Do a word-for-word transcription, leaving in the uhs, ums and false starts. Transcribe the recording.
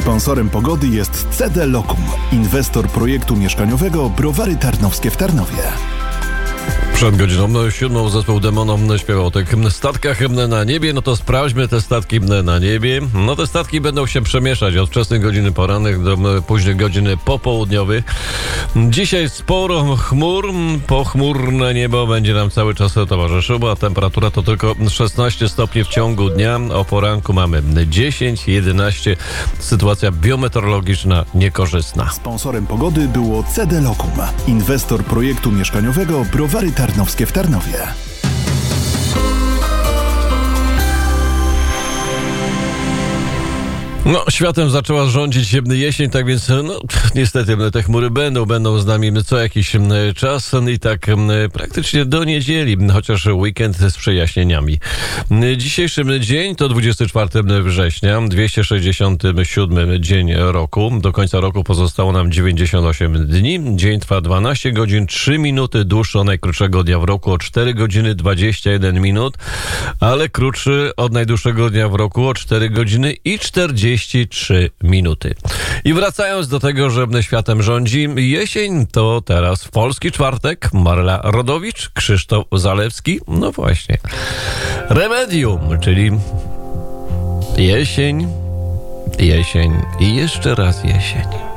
Sponsorem pogody jest C D Lokum, inwestor projektu mieszkaniowego Browary Tarnowskie w Tarnowie. Przed godziną siódmą zespół Demonom śpiewał o tych statkach na niebie. No to sprawdźmy te statki na niebie. No te statki będą się przemieszać od wczesnych godzin porannych do późnych godzin popołudniowych. Dzisiaj sporo chmur. Pochmurne niebo będzie nam cały czas towarzyszyło, a temperatura to tylko szesnaście stopni w ciągu dnia. O poranku mamy dziesięć, jedenaście. Sytuacja biometeorologiczna niekorzystna. Sponsorem pogody było C D Lokum, inwestor projektu mieszkaniowego Browary Tarnowskie w Tarnowie. No, światem zaczęła rządzić jesień, tak więc no, niestety te chmury będą, będą z nami co jakiś czas i tak praktycznie do niedzieli, chociaż weekend z przejaśnieniami. Dzisiejszy dzień to dwudziestego czwartego września, dwieście sześćdziesiąty siódmy dzień roku. Do końca roku pozostało nam dziewięćdziesiąt osiem dni. Dzień trwa dwanaście godzin, trzy minuty dłuższy od najkrótszego dnia w roku o cztery godziny dwadzieścia jeden minut, ale krótszy od najdłuższego dnia w roku o cztery godziny i czterdzieści trzy minuty. I wracając do tego, że światem rządzi jesień, to teraz w Polski Czwartek Marla Rodowicz, Krzysztof Zalewski, no właśnie. Remedium, czyli jesień, jesień i jeszcze raz jesień.